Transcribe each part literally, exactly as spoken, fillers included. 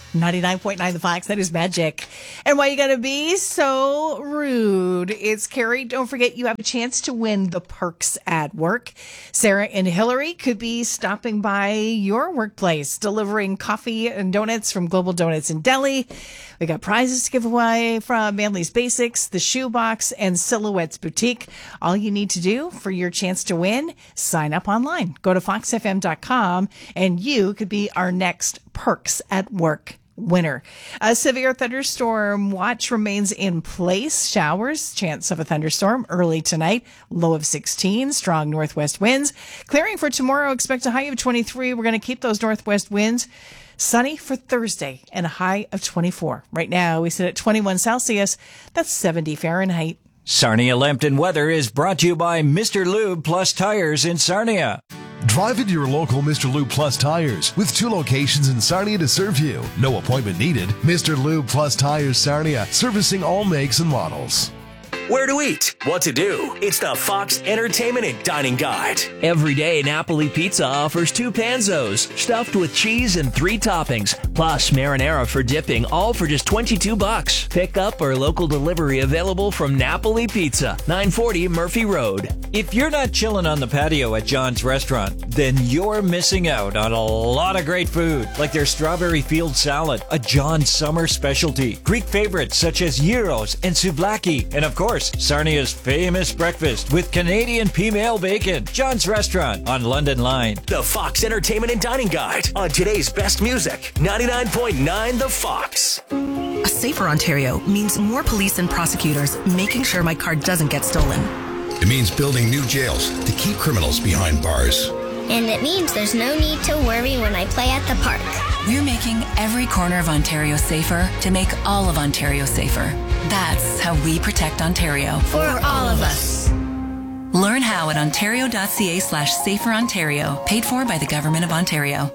ninety-nine point nine The Fox, that is magic. And why you gotta be so rude? It's Carrie. Don't forget you have a chance to win the perks at work. Sarah and Hillary could be stopping by your workplace, delivering coffee and donuts from Global Donuts and Deli. We got prizes to give away from Manly's Basics, the Shoebox, and Silhouettes Boutique. All you need to do for your chance to win, sign up online. Go to fox f m dot com and you could be our next perks at work winner. A severe thunderstorm watch remains in place. Showers, chance of a thunderstorm early tonight, low of sixteen, strong northwest winds. Clearing for tomorrow, expect a high of twenty-three. We're going to keep those northwest winds. Sunny for Thursday and a high of twenty-four. Right now, we sit at twenty-one Celsius. That's seventy Fahrenheit. Sarnia Lambton weather is brought to you by Mister Lube Plus Tires in Sarnia. Drive into your local Mister Lube Plus Tires with two locations in Sarnia to serve you. No appointment needed. Mister Lube Plus Tires Sarnia, servicing all makes and models. Where to eat, what to do. It's the Fox Entertainment and Dining Guide. Every day, Napoli Pizza offers two panzos, stuffed with cheese and three toppings, plus marinara for dipping, all for just twenty-two bucks. Pick up or local delivery available from Napoli Pizza, nine forty Murphy Road. If you're not chilling on the patio at John's Restaurant, then you're missing out on a lot of great food, like their strawberry field salad, a John's summer specialty, Greek favorites such as gyros and souvlaki, and of course, Sarnia's famous breakfast with Canadian female bacon. John's Restaurant on London Line. The Fox Entertainment and Dining Guide on today's best music. ninety-nine point nine The Fox. A safer Ontario means more police and prosecutors making sure my car doesn't get stolen. It means building new jails to keep criminals behind bars. And it means there's no need to worry when I play at the park. We're making every corner of Ontario safer to make all of Ontario safer. That's how we protect Ontario. For all of us. Learn how at ontario.ca slash safer Ontario. Paid for by the Government of Ontario.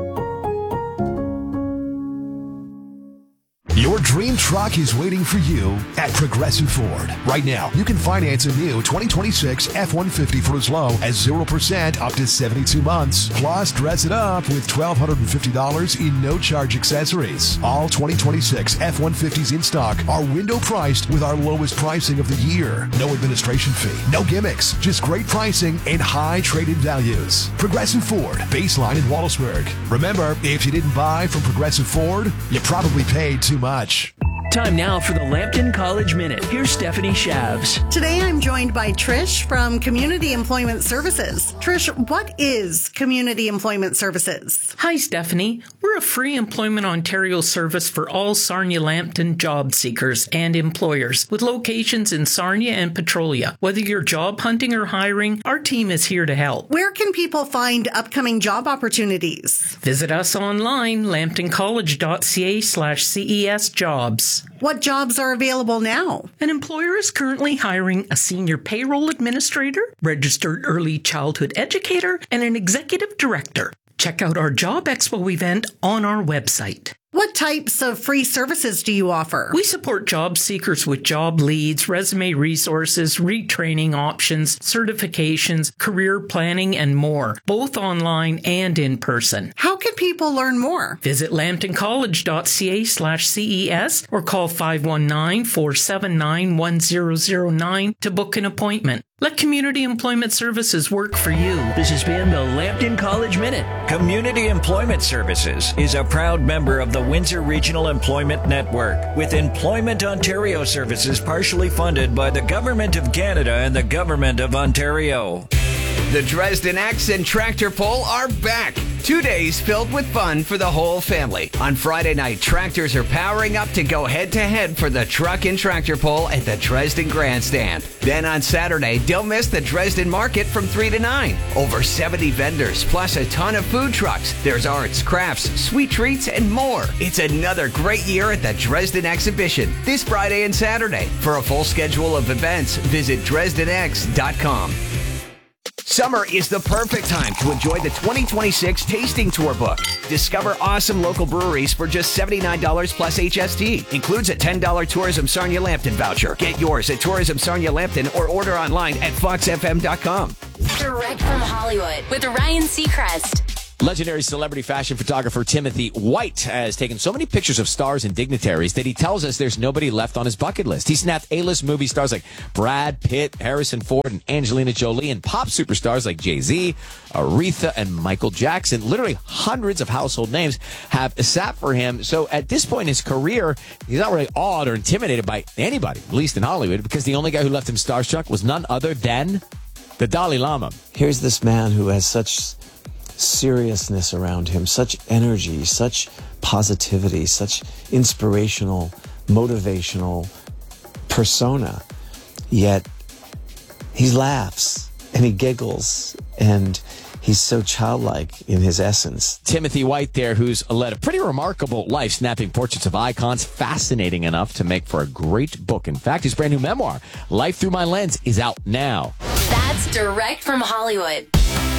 Your dream truck is waiting for you at Progressive Ford. Right now, you can finance a new twenty twenty-six F one fifty for as low as zero percent up to seventy-two months. Plus, dress it up with one thousand two hundred fifty dollars in no-charge accessories. All twenty twenty-six F one fifties in stock are window priced with our lowest pricing of the year. No administration fee, no gimmicks, just great pricing and high trade-in values. Progressive Ford, baseline in Wallaceburg. Remember, if you didn't buy from Progressive Ford, you probably paid too much. Much. Time now for the Lambton College Minute. Here's Stephanie Shavs. Today I'm joined by Trish from Community Employment Services. Trish, what is Community Employment Services? Hi, Stephanie. We're a free Employment Ontario service for all Sarnia Lambton job seekers and employers with locations in Sarnia and Petrolia. Whether you're job hunting or hiring, our team is here to help. Where can people find upcoming job opportunities? Visit us online, lambtoncollege.ca slash CES jobs. What jobs are available now? An employer is currently hiring a senior payroll administrator, registered early childhood educator, and an executive director. Check out our Job Expo event on our website. What types of free services do you offer? We support job seekers with job leads, resume resources, retraining options, certifications, career planning, and more, both online and in person. How can people learn more? Visit lambtoncollege.ca slash CES or call five one nine, four seven nine, one zero zero nine to book an appointment. Let Community Employment Services work for you. This has been the Lambton College Minute. Community Employment Services is a proud member of the Windsor Regional Employment Network, with Employment Ontario services partially funded by the Government of Canada and the Government of Ontario. The Dresden X and Tractor Pull are back. Two days filled with fun for the whole family. On Friday night, tractors are powering up to go head-to-head for the Truck and Tractor Pull at the Dresden Grandstand. Then on Saturday, don't miss the Dresden Market from three to nine. Over seventy vendors, plus a ton of food trucks. There's arts, crafts, sweet treats, and more. It's another great year at the Dresden Exhibition this Friday and Saturday. For a full schedule of events, visit dresden x dot com. Summer is the perfect time to enjoy the twenty twenty-six Tasting Tour book. Discover awesome local breweries for just seventy-nine dollars plus H S T. Includes a ten dollars Tourism Sarnia Lambton voucher. Get yours at Tourism Sarnia Lambton or order online at fox f m dot com. Direct from Hollywood with Ryan Seacrest. Legendary celebrity fashion photographer Timothy White has taken so many pictures of stars and dignitaries that he tells us there's nobody left on his bucket list. He snapped A-list movie stars like Brad Pitt, Harrison Ford, and Angelina Jolie, and pop superstars like Jay-Z, Aretha, and Michael Jackson. Literally hundreds of household names have sat for him. So at this point in his career, he's not really awed or intimidated by anybody, at least in Hollywood, because the only guy who left him starstruck was none other than the Dalai Lama. Here's this man who has such seriousness around him, such energy, such positivity, such inspirational, motivational persona. Yet he laughs and he giggles and he's so childlike in his essence. Timothy White there, who's led a pretty remarkable life, snapping portraits of icons, fascinating enough to make for a great book. In fact, his brand new memoir, Life Through My Lens, is out now. That's direct from Hollywood.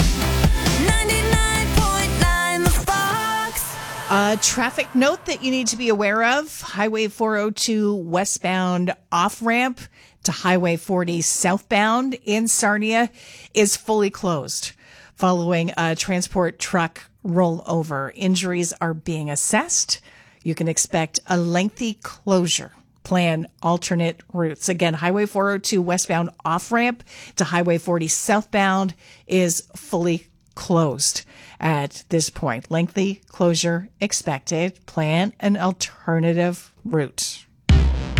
A traffic note that you need to be aware of. Highway four oh two westbound off-ramp to Highway forty southbound in Sarnia is fully closed following a transport truck rollover. Injuries are being assessed. You can expect a lengthy closure. Plan alternate routes. Again, Highway four oh two westbound off-ramp to Highway forty southbound is fully closed at this point. Lengthy closure expected. Plan an alternative route.